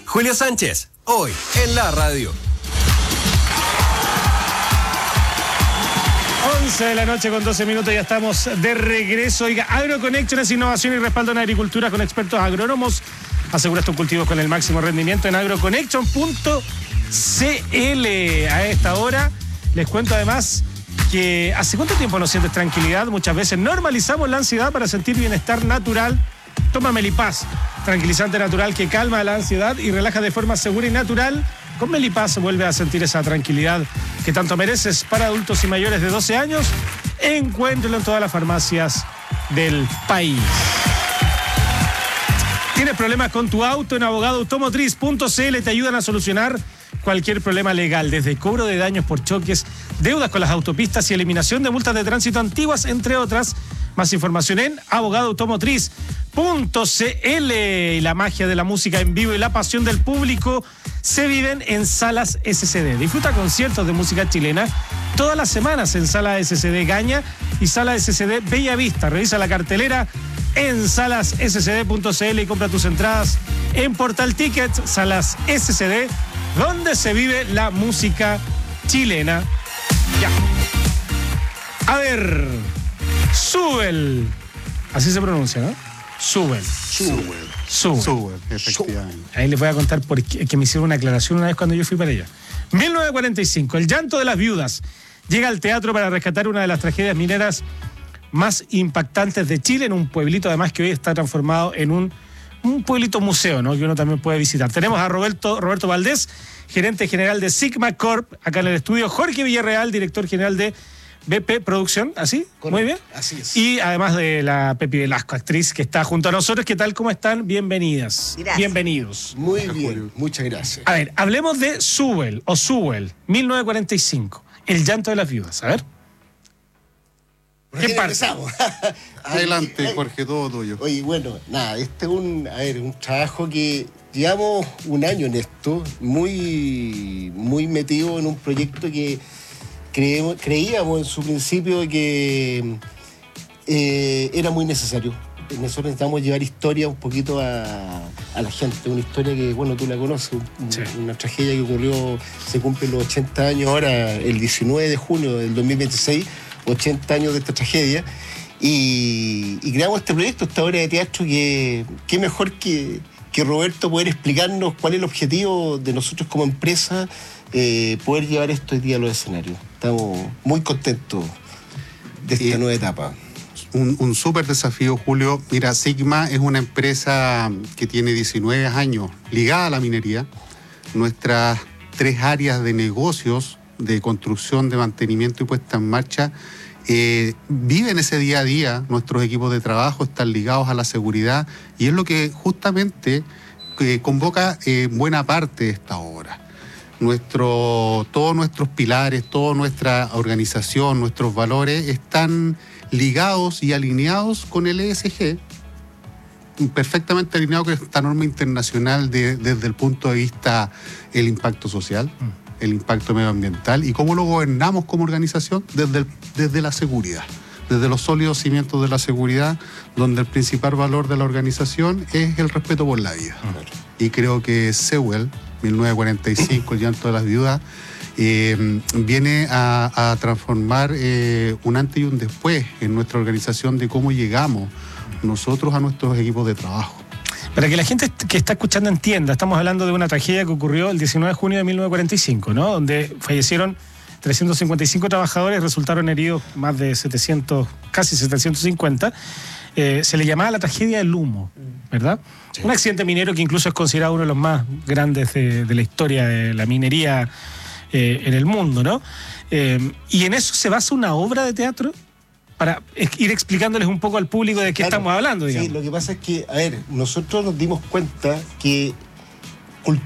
Julio Sánchez, hoy en la radio. 11 de la noche con 12 minutos, ya estamos de regreso. Oiga, AgroConnection es innovación y respaldo en agricultura con expertos agrónomos. Aseguras tus cultivos con el máximo rendimiento en agroconnection.cl. A esta hora les cuento además que ¿hace cuánto tiempo no sientes tranquilidad? Muchas veces normalizamos la ansiedad para sentir bienestar natural. Toma Melipaz, tranquilizante natural que calma la ansiedad y relaja de forma segura y natural. Con Melipaz vuelve a sentir esa tranquilidad que tanto mereces. Para adultos y mayores de 12 años, encuéntralo en todas las farmacias del país. ¿Tienes problemas con tu auto? En abogadoautomotriz.cl te ayudan a solucionar cualquier problema legal, desde cobro de daños por choques, deudas con las autopistas y eliminación de multas de tránsito antiguas, entre otras. Más información en abogadoautomotriz.cl. Y la magia de la música en vivo y la pasión del público se viven en Salas SCD. Disfruta conciertos de música chilena todas las semanas en Sala SCD Gaña y Sala SCD Bella Vista. Revisa la cartelera en salasscd.cl y compra tus entradas en Portal Tickets. Salas SCD, donde se vive la música chilena. Ya. A ver, Subel. Así se pronuncia, ¿no? Subel, efectivamente. Ahí les voy a contar por qué, que me hicieron una aclaración una vez cuando yo fui para allá. 1945, El llanto de las viudas llega al teatro para rescatar una de las tragedias mineras más impactantes de Chile, en un pueblito además que hoy está transformado en un pueblito museo, ¿no? Que uno también puede visitar. Tenemos a Roberto Valdés, gerente general de Sigma Corp, acá en el estudio. Jorge Villarreal, director general de BP Producción, ¿así? Correcto. Muy bien. Así es. Y además de la Pepi Velasco, actriz que está junto a nosotros. ¿Qué tal? ¿Cómo están? Bienvenidas. Gracias. Bienvenidos. Muy bien, muchas gracias. A ver, hablemos de Subel, 1945, El llanto de las viudas. A ver. ¿Qué parte? Adelante, Jorge, todo tuyo. Oye, bueno, nada, este es un trabajo que llevamos un año en esto, muy metido en un proyecto que creíamos en su principio que era muy necesario. Nosotros necesitamos llevar historia un poquito a la gente, una historia que, bueno, tú la conoces, Sí. Una tragedia que ocurrió, se cumplen los 80 años ahora, el 19 de junio del 2026, 80 años de esta tragedia, y creamos este proyecto, esta obra de teatro, que qué mejor que Roberto poder explicarnos cuál es el objetivo de nosotros como empresa, poder llevar esto hoy día a los escenarios. Estamos muy contentos de esta nueva etapa. Un súper desafío, Julio. Mira, Sigma es una empresa que tiene 19 años ligada a la minería. Nuestras 3 áreas de negocios, de construcción, de mantenimiento y puesta en marcha, viven ese día a día. Nuestros equipos de trabajo están ligados a la seguridad y es lo que justamente convoca buena parte de esta obra. Todos nuestros pilares, toda nuestra organización, nuestros valores están ligados y alineados con el ESG, perfectamente alineado con esta norma internacional desde el punto de vista del impacto social, el impacto medioambiental y cómo lo gobernamos como organización desde la seguridad, desde los sólidos cimientos de la seguridad, donde el principal valor de la organización es el respeto por la vida. Y creo que Sewell, 1945, El llanto de las viudas, viene a transformar un antes y un después en nuestra organización de cómo llegamos nosotros a nuestros equipos de trabajo. Para que la gente que está escuchando entienda, estamos hablando de una tragedia que ocurrió el 19 de junio de 1945, ¿no? Donde fallecieron 355 trabajadores, resultaron heridos más de 700, casi 750. Se le llamaba la tragedia del humo, ¿verdad? Sí. Un accidente minero que incluso es considerado uno de los más grandes de la historia de la minería en el mundo, ¿no? Y en eso se basa una obra de teatro para ir explicándoles un poco al público de qué estamos hablando, digamos. Sí, lo que pasa es que, nosotros nos dimos cuenta que